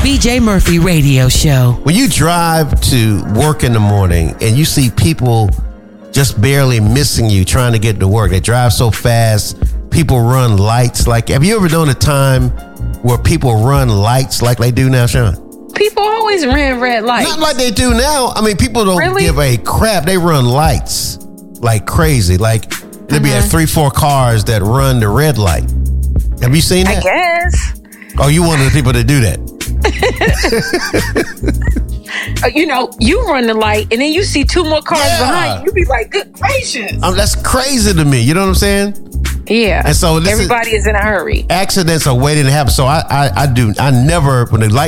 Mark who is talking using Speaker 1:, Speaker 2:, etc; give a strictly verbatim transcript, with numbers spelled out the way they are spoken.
Speaker 1: B J Murphy Radio Show.
Speaker 2: When you drive to work in the morning and you see people just barely missing you trying to get to work, they drive so fast, people run lights. Like, have you ever known a time where people run lights like they do now, Sean?
Speaker 3: People always ran red lights.
Speaker 2: Not like they do now. I mean, people don't
Speaker 3: Really?
Speaker 2: give a crap. They run lights like crazy. Like, there'll be
Speaker 3: Uh-huh.
Speaker 2: a three, four cars that run the red light. Have you seen
Speaker 3: I
Speaker 2: that?
Speaker 3: guess.
Speaker 2: Oh, you one of the people that do that?
Speaker 3: Uh, you know, you run the light and then you see two more cars
Speaker 2: Yeah.
Speaker 3: behind you. You be like, good gracious.
Speaker 2: Um, that's crazy to me. You know what I'm saying?
Speaker 3: Yeah.
Speaker 2: And so this is-
Speaker 3: everybody is in a hurry.
Speaker 2: Accidents are waiting to happen. So I, I, I do. I never when the light